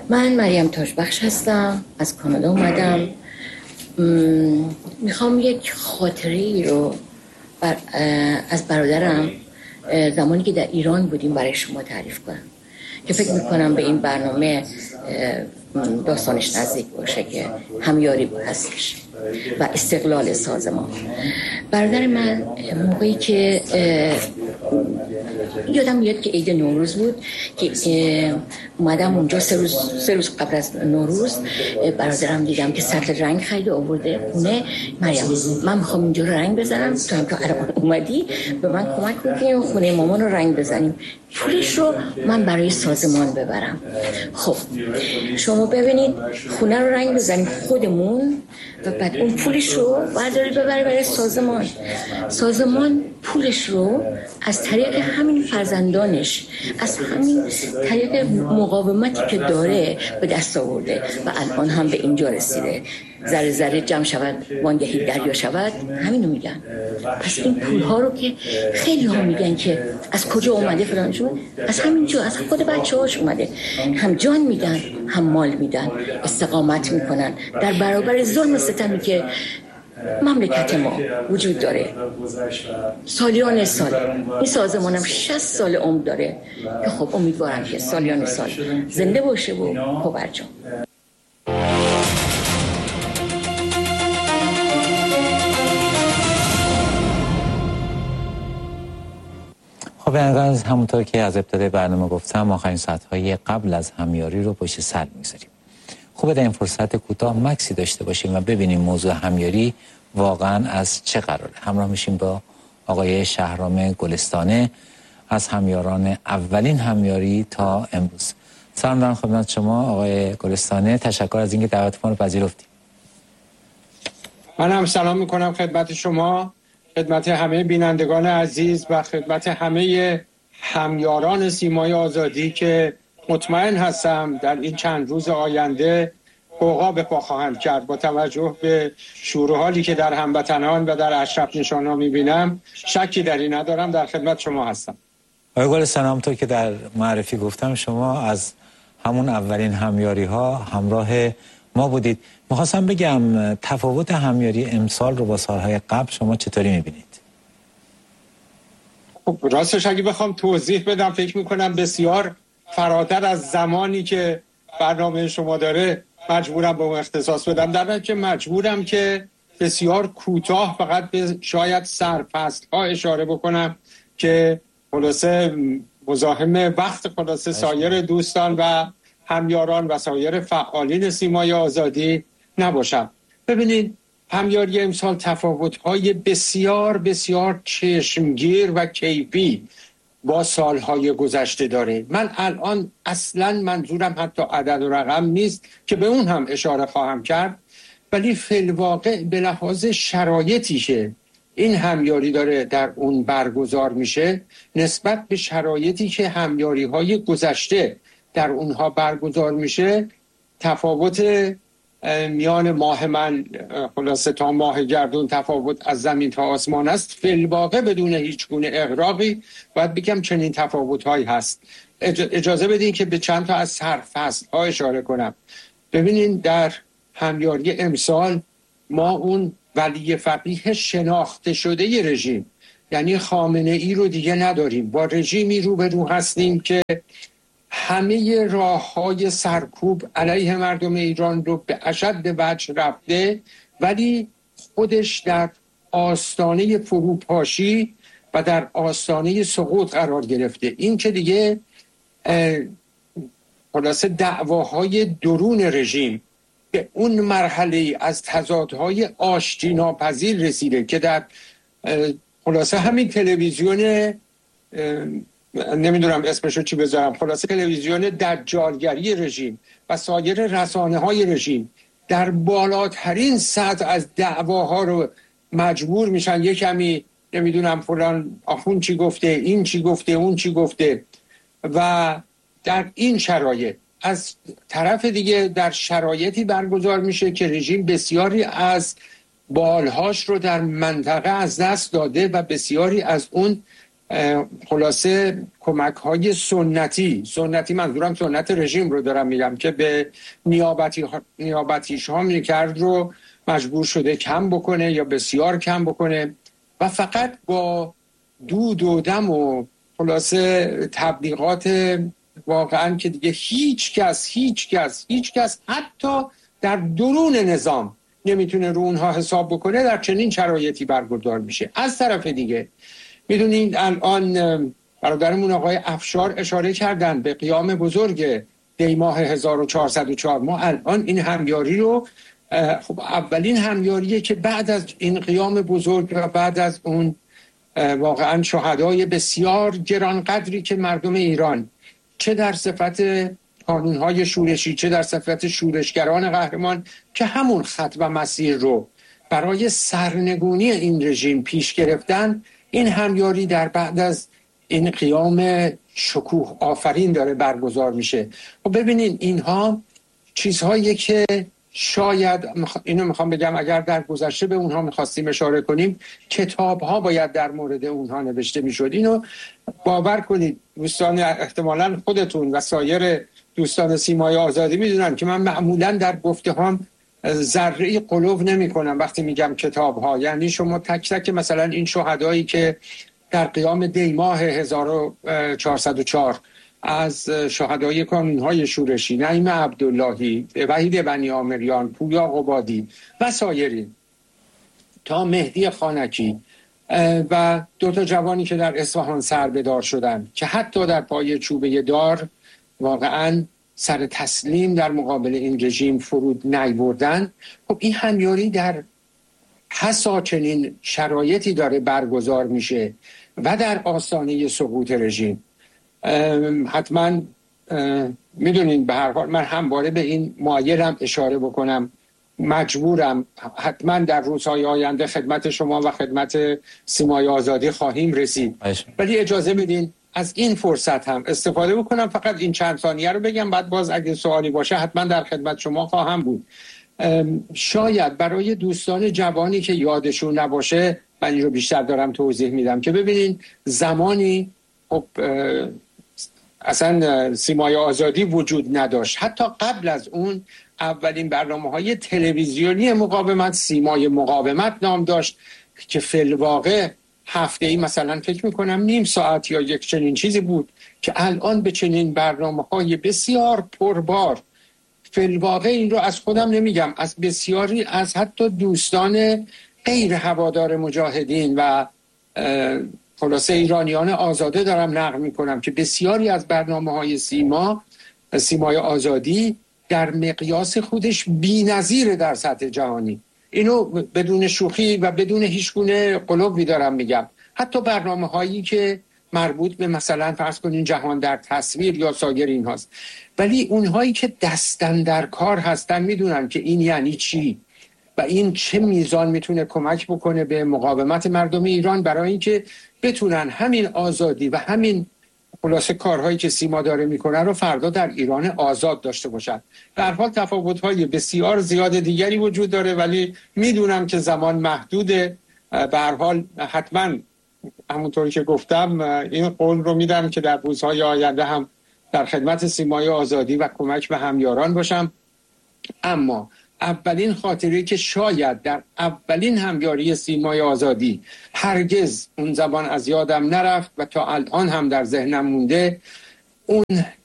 من مریم تاجبخش هستم، از کانادا اومدم. میخوام یک خاطری رو از برادرم زمانی که در ایران بودیم برای شما تعریف کنم که فکر میکنم به این برنامه داستانش نزدیک باشه که همیاری هستش و استقلال سازمان. برادر من موقعی که یادم میاد که عید نوروز بود که اومدم اونجا سه روز قبل از نوروز برادرم دیدم که سطل رنگ خیلی آورده خونه. مریم من میخوام اینجا رو رنگ بزنم، تو هم که الان اومدی به من کمک کنی خونه مامان رو رنگ بزنیم، پولش رو من برای سازمان ببرم. خب شما ببینید خونه رو رنگ بزنیم خودمون و بعد اون پولش رو برداری ببری برای سازمان پولش رو از طریق همین فرزندانش، از همین طریق مقاومتی که داره به دست آورده و الان هم به اینجا رسیده. ذره ذره جمع شود وانگهی دریا شود، همینو میگن. پس این پول ها رو که خیلی ها میگن که از کجا اومده فلانشون، از همینجا از خود بچه هاش اومده. هم جان میدن هم مال میدن، استقامت میکنن در برابر ظلم ستمی که مملکت ما وجود داره. سالیان سال این سازمانم 60 سال عمر داره که خب امیدوارم که سالیان سال زنده باشه و پاورجام. خب از همونطور که از ابتدای برنامه گفتم آخرین ساعت‌های قبل از همیاری رو پشت سر می‌گذاریم. خوبه در این فرصت کوتاه مکسی داشته باشیم و ببینیم موضوع همیاری واقعا از چه قراره. همراه میشیم با آقای شهرام گلستانه از همیاران اولین همیاری تا امروز. سلام دارم خدمت شما آقای گلستانه، تشکر از اینکه دعوت ما رو پذیرفتید. من هم سلام میکنم خدمت شما، خدمت همه بینندگان عزیز و خدمت همه همیاران سیمای آزادی که مطمئن هستم در این چند روز آینده غوغا به پا خواهند کرد. با توجه به شور و حالی که در هموطنان و در اشرف نشان‌ها می‌بینم شکی در این ندارم. در خدمت شما هستم. آقای گلستانه، همونطور که در معرفی گفتم شما از همون اولین همیاری‌ها همراه ما بودید. می‌خواستم بگم تفاوت همیاری امسال رو با سال‌های قبل شما چطوری می‌بینید؟ خب راستش اگه بخوام توضیح بدم فکر می‌کنم بسیار فراتر از زمانی که برنامه شما داره مجبورم به اون اختصاص بدم، در نتیجه مجبورم که بسیار کوتاه فقط به شاید سرفصل‌ها اشاره بکنم که خلاصه مزاحم وقت خلاصه سایر دوستان و همیاران و سایر فعالین سیمای آزادی نباشم. ببینید همیاری امسال تفاوت‌های بسیار بسیار چشمگیر و کیفی با سالهای گذشته داره. من الان اصلا منظورم حتی عدد و رقم نیست که به اون هم اشاره خواهم کرد، ولی فی الواقع به لحاظ شرایطی که این همیاری داره در اون برگزار میشه نسبت به شرایطی که همیاری های گذشته در اونها برگزار میشه تفاوت میان ماه من خلاصه تا ماه گردون تفاوت از زمین تا آسمان است. فی الواقع بدون هیچ گونه اغراقی باید بگم چنین تفاوت‌هایی هست. اجازه بدین که به چند تا از سرفصل‌ها اشاره کنم. ببینین در همیاری امسال ما اون ولی فقیه شناخته شده رژیم یعنی خامنه‌ای رو دیگه نداریم. با رژیمی روبرو هستیم که همه راه‌های سرکوب علیه مردم ایران رو به اشد وجه رفته، ولی خودش در آستانه فروپاشی و در آستانه سقوط قرار گرفته. این که دیگه خلاصه دعواهای درون رژیم به اون مرحله از تضادهای آشتی ناپذیر رسیده که در خلاصه همین تلویزیون نمیدونم اسمشو چی بذارم، خلاصه تلویزیون دجالگری رژیم و سایر رسانه‌های رژیم در بالاترین سطح از دعواها رو مجبور میشن یک کمی نمیدونم فلان آخون چی گفته، این چی گفته، اون چی گفته. و در این شرایط از طرف دیگه در شرایطی برگزار میشه که رژیم بسیاری از بالهاش رو در منطقه از دست داده و بسیاری از اون خلاصه کمک های سنتی منظورم سنت رژیم رو دارم میگم که به نیابتیش ها میکرد رو مجبور شده کم بکنه یا بسیار کم بکنه و فقط با دود و دم و خلاصه تبلیغات واقعا که دیگه هیچ کس حتی در درون نظام نمیتونه رو اونها حساب بکنه، در چنین شرایطی برگزار میشه. از طرف دیگه میدونید الان برادرمون آقای افشار اشاره کردن به قیام بزرگ دیماه 1404. ما الان این همیاری رو خب اولین همیاریه که بعد از این قیام بزرگ و بعد از اون واقعا شهدای بسیار گرانقدری که مردم ایران چه در صفت کانونهای شورشی چه در صفت شورشگران قهرمان که همون خط و مسیر رو برای سرنگونی این رژیم پیش گرفتن، این همیاری در بعد از این قیام شکوه آفرین داره برگزار میشه. و ببینین اینها چیزهایی که شاید اینو میخوام بگم اگر در گذشته به اونها میخواستیم اشاره کنیم کتابها باید در مورد اونها نوشته میشد. اینو باور کنید دوستان، احتمالاً خودتون و سایر دوستان سیمای آزادی میدونن که من معمولاً در گفته هام ذره غلو نمی کنم وقتی میگم کتابها. یعنی شما تک تک مثلا این شهدایی که در قیام دیماه 1404 از شهدای کانونهای شورشی، نعیم عبداللهی، وحید بنی آمریان، پویا قبادی و سایرین تا مهدی خانکی و 2 جوانی که در اصفهان سربدار شدن که حتی در پای چوبه دار واقعا سر تسلیم در مقابل این رژیم فرود نیاوردن. خب این همیاری در حسا چنین شرایطی داره برگزار میشه و در آستانه سقوط رژیم. حتما میدونین به هر حال من همواره به این مایلم اشاره بکنم، مجبورم حتما در روزهای آینده خدمت شما و خدمت سیمای آزادی خواهیم رسید، ولی اجازه بدین از این فرصت هم استفاده بکنم، فقط این چند ثانیه رو بگم، بعد باز اگه سوالی باشه حتما در خدمت شما خواهم بود. شاید برای دوستان جوانی که یادشون نباشه من این رو بیشتر دارم توضیح میدم که ببینین زمانی خب اصلا سیمای آزادی وجود نداشت. حتی قبل از اون اولین برنامه‌های تلویزیونی مقاومت سیمای مقاومت نام داشت که فی الواقع هفته‌ای مثلا فکر میکنم نیم ساعت یا یک چنین چیزی بود که الان به چنین برنامه‌های بسیار پربار فی الواقع، این رو از خودم نمیگم، از بسیاری از حتی دوستان غیر هوادار مجاهدین و خلاصه ایرانیان آزاده دارم نقل میکنم که بسیاری از برنامه‌های سیمای آزادی در مقیاس خودش بی‌نظیره در سطح جهانی. اینو بدون شوخی و بدون هیچ گونه غلوی دارم میگم. حتی برنامه‌هایی که مربوط به مثلا فرض کنین جهان در تصویر یا سایر این هاست، ولی اونهایی که دستن در کار هستن میدونن که این یعنی چی و این چه میزان میتونه کمک بکنه به مقاومت مردم ایران برای اینکه بتونن همین آزادی و همین خلاصه کارهایی که سیما داره میکنه رو فردا در ایران آزاد داشته باشن. در حال تفاوت‌های بسیار زیاد دیگری وجود داره، ولی میدونم که زمان محدوده. به هر حال حتما همونطوری که گفتم این قول رو میدم که در روزهای آینده هم در خدمت سیمای آزادی و کمک به همیاران باشم. اما اولین خاطری که شاید در اولین همیاری سیمای آزادی هرگز اون زبان از یادم نرفت و تا الان هم در ذهنم مونده، اون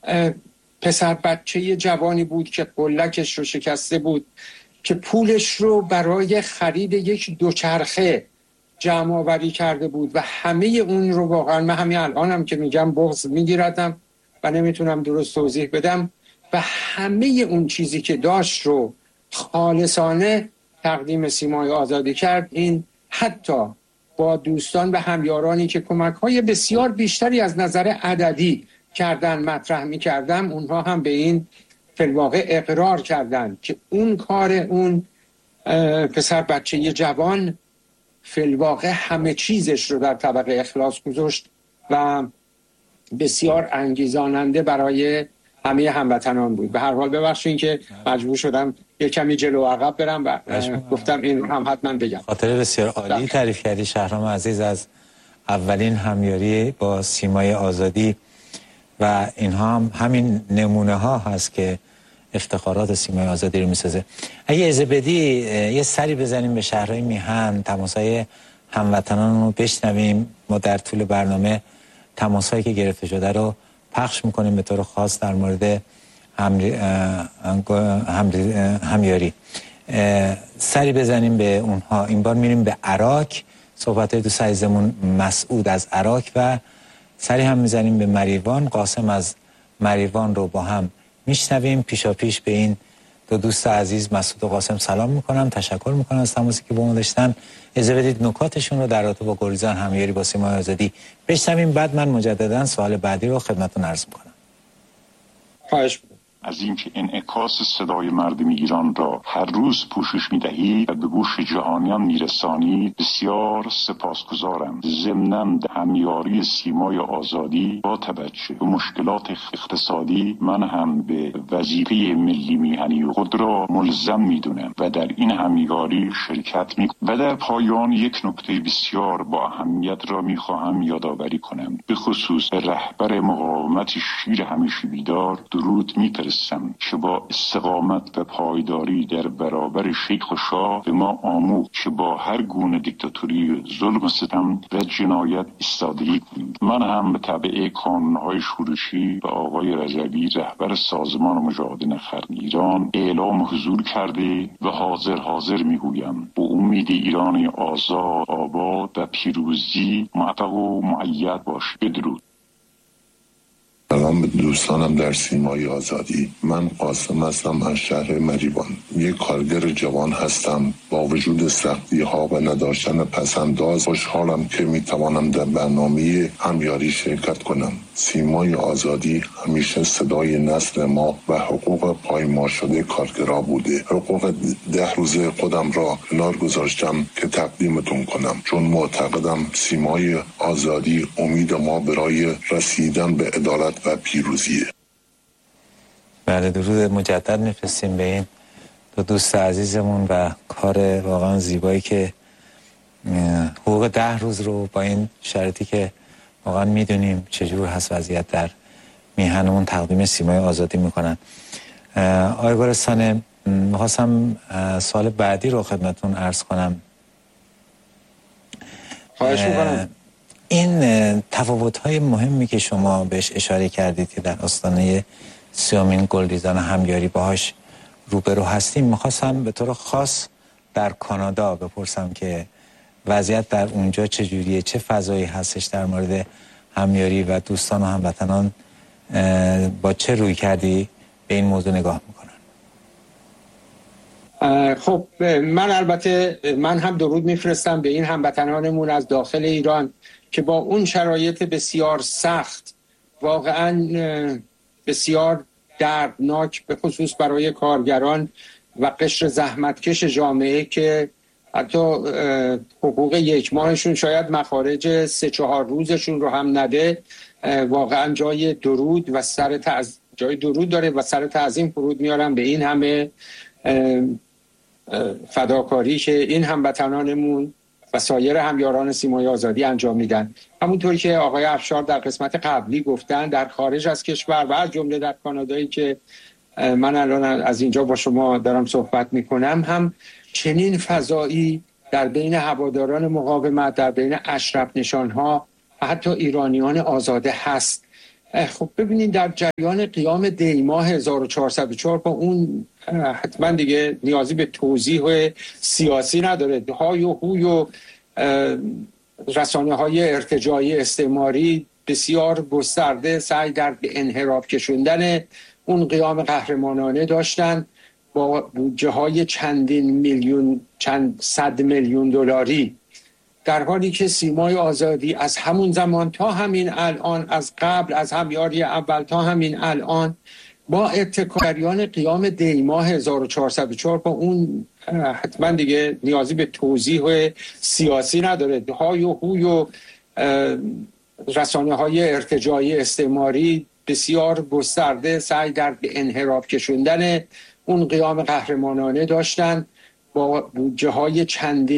پسر بچه جوانی بود که قلکش رو شکسته بود، که پولش رو برای خرید یک دوچرخه جمع آوری کرده بود و همه اون رو واقعا من همین الانم که میگم بغض میگیردم و نمیتونم درست توضیح بدم، و همه اون چیزی که داشت رو خالصانه تقدیم سیمای آزادی کرد. این حتی با دوستان و همیارانی که کمک‌های بسیار بیشتری از نظر عددی کردن مطرح می‌کردم، اونها هم به این فی الواقع اقرار کردن که اون کار اون پسر بچه جوان فی الواقع همه چیزش رو در طبق اخلاص گذاشت و بسیار انگیزاننده برای همه هموطنان بود. به هر حال ببخشید که مجبور شدم یک کمی جلو عقب برم و گفتم این هم حتما بگم. خاطره بسیار عالی تعریف کردی شهرام عزیز از اولین همیاری با سیمای آزادی و اینها هم همین نمونه ها هست که افتخارات سیمای آزادی رو میسازه. اگه اجازه بدی یه سری بزنیم به شهرهای میهن، تماسهای هموطنان رو بشنویم. ما در طول برنامه تماسهایی که گرفته شده رو پخش میکنیم به طور خاص در مورد همیاری. سری بزنیم به اونها. این بار میریم به عراق، صحبت‌های دوست عزیزمون مسعود از عراق، و سری هم میزنیم به مریوان. قاسم از مریوان رو با هم میشنویم. پیشا پیش به این دو دوست عزیز مسعود و قاسم سلام میکنم، تشکر میکنم از تماسی که با ما داشتن. اجازه بدید نکاتشون رو در رابطه با گریزان همیاری با سیمای آزادی بشنویم، بعد من مجددا سوال بعدی رو خدمتتون عرض میکنم. خواهش می‌کنم. از اینکه انعکاس صدای مردم ایران را هر روز پوشش می‌دهید و به گوش جهانیان می‌رسانید بسیار سپاسگزارم. ضمناً همیاری سیمای آزادی با توجه به مشکلات اقتصادی من هم به وظیفه ملی میهنی خود را ملزم می‌دونم و در این همیاری شرکت می‌کنم. و در پایان یک نکته بسیار با اهمیت را می‌خواهم یادآوری کنم، به خصوص رهبر مقاومت شیر همیشه بیدار درود می‌فرستم که با استقامت و پایداری در برابر شیخ و شاه به ما آموخت که با هر گونه دیکتاتوری، ظلم و ستم و جنایت ایستادگی کنیم. من هم به تبع کانون‌های شورشی و آقای رجبی رهبر سازمان مجاهدین خلق ایران اعلام حضور کرده و حاضر میگویم با امید ایران آزاد، آباد و پیروزی موفق و مؤید باشید. بدرود. سلام به دوستانم در سیمای آزادی. من قاسم هستم از شهر مریوان. یک کارگر جوان هستم. با وجود سختی ها و نداشتن پسنداز خوشحالم که میتوانم در برنامه همیاری شرکت کنم. سیمای آزادی همیشه صدای نسل ما و حقوق پایمال شده کارگرها بوده. حقوق 10 روزه خودم را کنار گذاشتم که تقدیمتون کنم، چون معتقدم سیمای آزادی امید ما برای رسیدن به عدالت و پیروزیه. بله، درود مجدد میفرستیم به این دو دوست عزیزمون و کار واقعا زیبایی که حقوق 10 روز رو با این شرطی که واقعا میدونیم چجور هست وضعیت در میهنمون تقدیم سیمای آزادی میکنن. آقای گلستان، میخواستم سوال بعدی رو خدمتون عرض کنم. خواهش میکنم. این تفاوت‌های مهمی که شما بهش اشاره کردید که در آستانه 30مین گلریزان همیاری باهاش روبرو هستیم، میخواستم به طور خاص در کانادا بپرسم که وضعیت در اونجا چجوریه، چه فضایی هستش در مورد همیاری و دوستان و هموطنان با چه روی کردی به این موضوع نگاه میکنن؟ خب من هم درود میفرستم به این هموطنانمون از داخل ایران که با اون شرایط بسیار سخت، واقعا بسیار دردناک، به خصوص برای کارگران و قشر زحمتکش جامعه که حتی حقوق 1 ماهشون شاید مخارج 3-4 روزشون رو هم نده، واقعا جای درود داره و سر تعظیم فرود میارم به این همه فداکاری که این هموطنانمون و سایر همیاران سیمای آزادی انجام میدن. همونطوری که آقای افشار در قسمت قبلی گفتن، در خارج از کشور و از جمله در کانادایی که من الان از اینجا با شما دارم صحبت میکنم، هم چنین فضایی در بین هواداران مقاومت، در بین اشرف نشانها و حتی ایرانیان آزاده هست. خب ببینید، در جریان قیام دیماه 1404 با اون حتما دیگه نیازی به توضیح سیاسی نداره، های و هوی و رسانه های ارتجاعی استعماری بسیار گسترده سعی در به انحراف کشوندن اون قیام قهرمانانه داشتن با بودجه های چند صد میلیون دلاری، در حالی که سیمای آزادی از همون زمان تا همین الان، از قبل از همیاری اول تا همین الان، با اتکاریان قیام دیماه 1404 با اون حتما دیگه نیازی به توضیح سیاسی نداره، های و هوی و رسانه های ارتجاعی استعماری بسیار گسترده سعی در به انحراف کشوندن اون قیام قهرمانانه داشتن با بودجه های